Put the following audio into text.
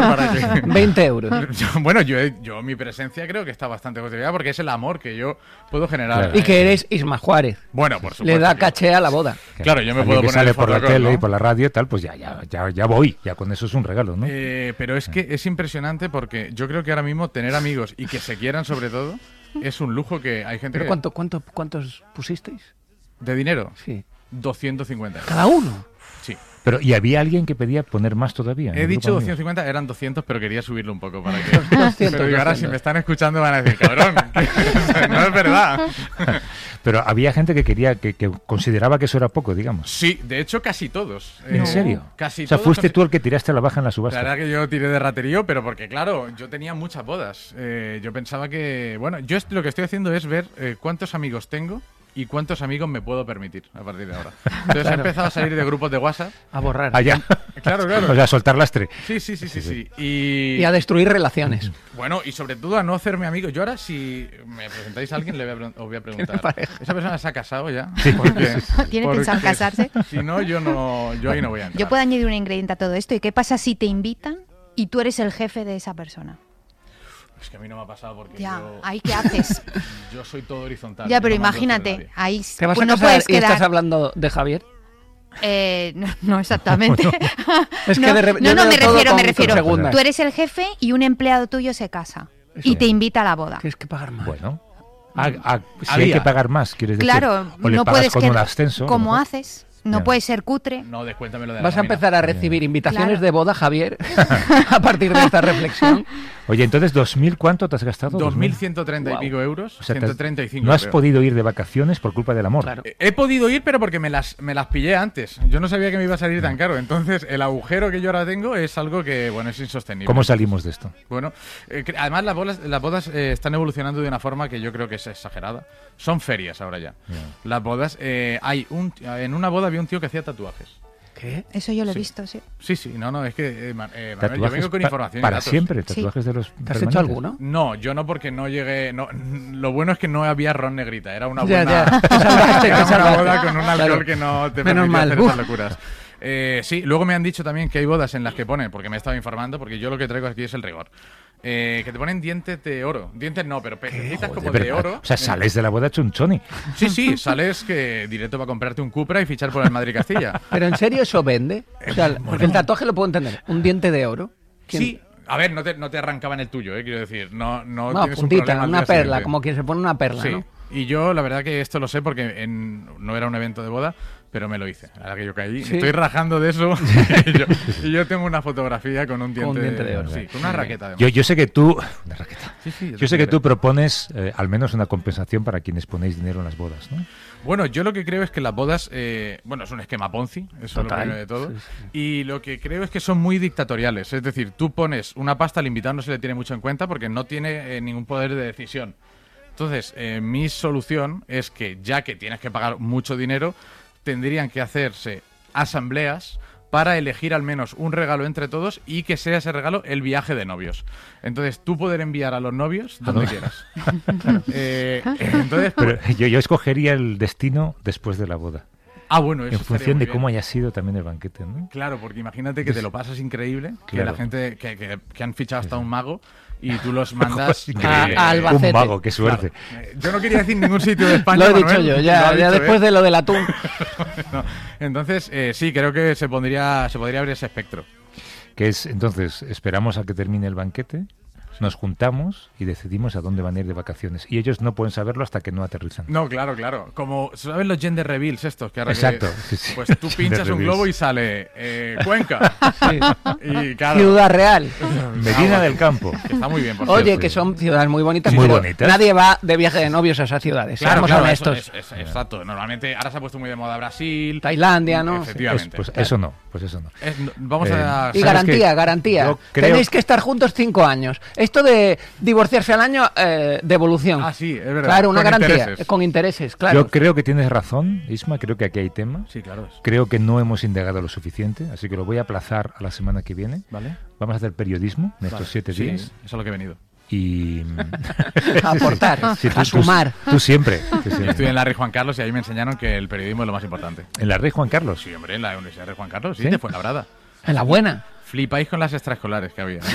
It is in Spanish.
para que... 20 euros. Bueno, yo mi presencia creo que está bastante justificada porque es el amor que yo puedo generar. Claro. Y que eres Isma Juárez. Bueno, por supuesto. Le da caché a la boda. Claro, yo me Alguien puedo que poner sale el por la fotocall, tele ¿no? y por la radio y tal, pues ya voy. Ya con eso es un regalo, ¿no? Pero es que es impresionante porque yo creo que ahora mismo tener amigos y que se quieran sobre todo es un lujo que hay gente ¿Pero que... cuántos pusisteis? ¿De dinero? Sí. 250. ¿Cada uno? Sí. Pero, ¿y había alguien que pedía poner más todavía? en He el dicho grupo de amigos? 250, eran 200, pero quería subirlo un poco para que... 200, pero digo, ahora 200. si me están escuchando van a decir, cabrón, no es verdad. Pero había gente que quería, que consideraba que eso era poco, digamos. Sí, de hecho casi todos. ¿En serio? Casi O sea, todos. fuiste tú el que tiraste la baja en la subasta. La verdad que yo tiré de raterío, pero porque, claro, yo tenía muchas bodas. Yo pensaba que... Bueno, yo lo que estoy haciendo es ver cuántos amigos tengo y cuántos amigos me puedo permitir a partir de ahora. Entonces he empezado a salir de grupos de WhatsApp. A borrar. Allá. Claro, claro. O sea, soltar lastre. Sí. Y a destruir relaciones. Bueno, y sobre todo a no hacerme amigo. Yo ahora, si me presentáis a alguien, os voy a preguntar. ¿Esa persona se ha casado ya? Porque, ¿Tiene pensado casarse? Si no, yo ahí no voy a entrar. Yo puedo añadir un ingrediente a todo esto. ¿Y qué pasa si te invitan y tú eres el jefe de esa persona? Es que a mí no me ha pasado porque Ya, yo... ¿ahí qué haces? Yo soy todo horizontal. Ya, pero no mando imagínate, entre nadie. ahí ¿Te vas pues a no casar puedes y estás quedar... hablando de Javier? No exactamente. Es que no, de re- yo me veo todo refiero, con me refiero. segundas. Tú eres el jefe y un empleado tuyo se casa y te invita a la boda. Tienes que pagar más. Bueno. Si hay Había. que pagar más, quieres decir. Claro, O le no pagas puedes con quedar un ascenso. a lo como mejor. haces. No Ya. puedes ser cutre. No, descuéntamelo de la Vas a nómina. empezar a recibir invitaciones Claro. de boda, Javier, a partir de esta reflexión. Oye, entonces, ¿2.000 cuánto te has gastado? 2.130 Wow. y pico euros, O sea, 135 no has creo. podido ir de vacaciones por culpa del amor. Claro. He podido ir, pero porque me las pillé antes. Yo no sabía que me iba a salir tan caro. Entonces, el agujero que yo ahora tengo es algo que, bueno, es insostenible. ¿Cómo salimos de esto? Bueno, además las bodas están evolucionando de una forma que yo creo que es exagerada. Son ferias ahora ya. Las bodas, en una boda había un tío que hacía tatuajes. ¿Qué? Eso yo lo he Sí. visto, sí. Sí, no, es que, Manuel, yo Tatuajes vengo con información y para datos. siempre, Sí. tatuajes de los ¿Te has permanentes. hecho alguno? No, yo no, porque no llegué. No, lo bueno es que no había ron negrita. Era una Ya, buena. ya. Te salvaste, era te una salvaste. boda con un alcohol Claro. que no te Menos permitía mal. hacer Uf. esas locuras. Sí, luego me han dicho también que hay bodas en las que ponen, porque me he estado informando, porque yo lo que traigo aquí es el rigor. Que te ponen dientes de oro. Dientes no, pero pececitas como Joder, de pero, oro. O sea, sales de la boda chunchoni. Sí, sales que directo para comprarte un Cupra y fichar por el Madrid Castilla. ¿Pero en serio eso vende? O sea, porque el tatuaje lo puedo entender. Un diente de oro. ¿Quién? Sí. A ver, no te arrancaban el tuyo, quiero decir. No Una tienes un puntita, problema al una día perla, siguiente. como quien se pone una perla, Sí, ¿no? y yo la verdad que esto lo sé porque no era un evento de boda, pero me lo hice. A la que yo caí, Sí. estoy rajando de eso y yo tengo una fotografía con un diente, de oro. Sí, con una raqueta además. Yo sé que tú... Una raqueta. Sí, Yo sé que tú propones al menos una compensación para quienes ponéis dinero en las bodas, ¿no? Bueno, yo lo que creo es que las bodas, bueno, es un esquema Ponzi, eso es lo Total. primero de todo. Sí, sí. Y lo que creo es que son muy dictatoriales. Es decir, tú pones una pasta, al invitado no se le tiene mucho en cuenta porque no tiene ningún poder de decisión. Entonces, mi solución es que, ya que tienes que pagar mucho dinero, tendrían que hacerse asambleas para elegir al menos un regalo entre todos y que sea ese regalo el viaje de novios. Entonces, tú poder enviar a los novios donde quieras. Entonces, Pero yo escogería el destino después de la boda. bueno, eso En estaría función muy de cómo bien. haya sido también el banquete, ¿no? Claro, porque imagínate que te lo pasas increíble, que Claro. la gente que han fichado hasta un mago y tú los mandas Increíble. a Albacete. Un mago, qué suerte. Yo no quería decir ningún sitio de España. Lo he dicho Manuel, yo, lo ya ha dicho, después de lo del atún. No. Entonces, sí, creo que se podría abrir ese espectro. Que es, entonces, esperamos a que termine el banquete, nos juntamos y decidimos a dónde van a ir de vacaciones. Y ellos no pueden saberlo hasta que no aterrizan. No, claro. Como, ¿sabes los gender reveals estos? Que ahora Exacto, que- sí. Pues tú Gender pinchas un reveals. globo y sale Cuenca. Y claro, Ciudad Real. Medina del Campo. que está muy bien, por Oye, cierto. que son ciudades muy bonitas. Muy pero bonitas. Nadie va de viaje de novios a esas ciudades. Claro, Seamos eso honestos. exacto. Normalmente ahora se ha puesto muy de moda Brasil. Tailandia, ¿no? Efectivamente. Pues eso no, pues eso no. Vamos a... Y ¿sabes garantía, qué? garantía. Yo creo- Tenéis que estar juntos 5 años. Esto de divorciarse al año, devolución. Ah, sí, es verdad. Claro, una Con garantía. intereses. Con intereses, claro. Yo creo que tienes razón, Isma, creo que aquí hay tema. Sí, claro. Creo que no hemos indagado lo suficiente, así que lo voy a aplazar a la semana que viene. ¿Vale? Vamos a hacer periodismo en estos Vale. 7 Sí, días. eso es a lo que he venido. Y... A aportar, Sí, a sumar. Tú siempre. Tú siempre. Estudié en la Rey Juan Carlos y ahí me enseñaron que el periodismo es lo más importante. En la Rey Juan Carlos. Sí, hombre, en la Universidad Rey Juan Carlos, sí, ¿Sí? de Fuenlabrada. En la buena. Flipáis con las extraescolares que había.